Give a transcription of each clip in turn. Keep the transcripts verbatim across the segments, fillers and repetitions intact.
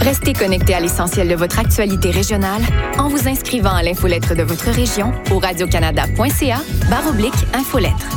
Restez connecté à l'essentiel de votre actualité régionale en vous inscrivant à l'infolettre de votre région au radiocanada.ca barre oblique infolettre.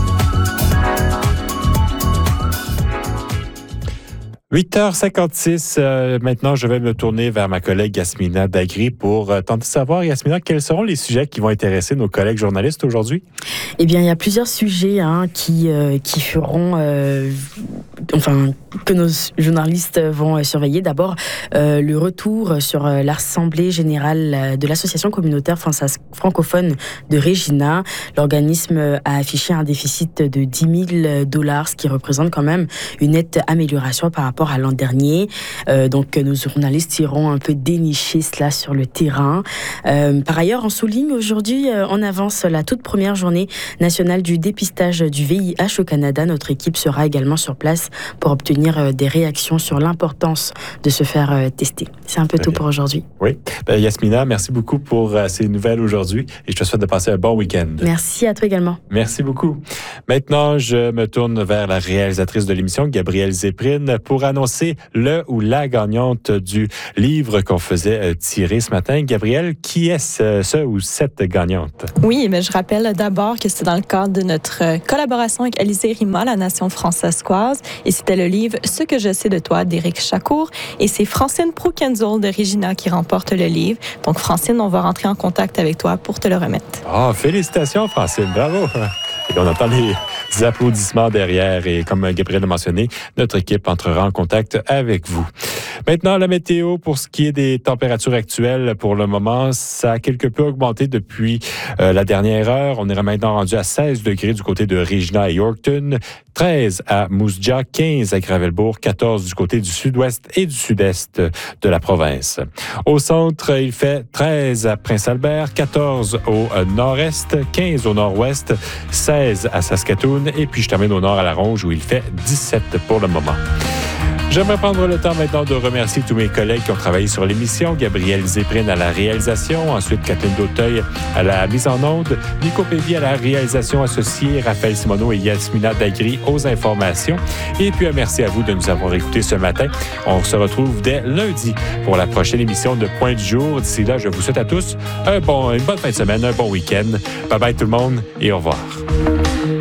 huit heures cinquante-six, euh, maintenant je vais me tourner vers ma collègue Yasmina Dagri pour euh, tenter de savoir, Yasmina, quels seront les sujets qui vont intéresser nos collègues journalistes aujourd'hui? Eh bien, il y a plusieurs sujets hein, qui, euh, qui feront, euh, enfin, que nos journalistes vont surveiller. D'abord, euh, le retour sur l'Assemblée générale de l'Association communautaire française francophone de Regina. L'organisme a affiché un déficit de dix mille dollars, ce qui représente quand même une nette amélioration par rapport à l'an dernier. Euh, donc, nos journalistes iront un peu dénicher cela sur le terrain. Euh, par ailleurs, on souligne aujourd'hui euh, en avance la toute première journée nationale du dépistage du V I H au Canada. Notre équipe sera également sur place pour obtenir euh, des réactions sur l'importance de se faire euh, tester. C'est un peu tout pour aujourd'hui. Oui. Ben, Yasmina, merci beaucoup pour euh, ces nouvelles aujourd'hui et je te souhaite de passer un bon week-end. Merci à toi également. Merci beaucoup. Maintenant, je me tourne vers la réalisatrice de l'émission, Gabrielle Zéprine, pour annoncer le ou la gagnante du livre qu'on faisait tirer ce matin. Gabrielle, qui est ce, ce ou cette gagnante? Oui, mais je rappelle d'abord que c'est dans le cadre de notre collaboration avec Alizé Rima, la Nation françaiscoise, et c'était le livre « Ce que je sais de toi » d'Éric Chacour, et c'est Francine Proukenzol de Regina qui remporte le livre. Donc, Francine, on va rentrer en contact avec toi pour te le remettre. Ah, oh, félicitations, Francine, bravo! Et on entend les applaudissements derrière et comme Gabriel l'a mentionné, notre équipe entrera en contact avec vous. Maintenant, la météo, pour ce qui est des températures actuelles, pour le moment, ça a quelque peu augmenté depuis euh, la dernière heure. On est maintenant rendu à seize degrés du côté de Regina et Yorkton, treize à Moose Jaw, quinze à Gravelbourg, quatorze du côté du sud-ouest et du sud-est de la province. Au centre, il fait treize à Prince-Albert, quatorze au nord-est, quinze au nord-ouest, seize à Saskatoon et puis je termine au nord à La Ronge où il fait dix-sept pour le moment. J'aimerais prendre le temps maintenant de remercier tous mes collègues qui ont travaillé sur l'émission. Gabrielle Zéprine à la réalisation, ensuite Catherine Dauteuil à la mise en onde, Nico Pévy à la réalisation associée, Raphaël Simoneau et Yasmina Dagri aux informations. Et puis, merci à vous de nous avoir écoutés ce matin. On se retrouve dès lundi pour la prochaine émission de Point du jour. D'ici là, je vous souhaite à tous un bon, une bonne fin de semaine, un bon week-end. Bye bye tout le monde et au revoir.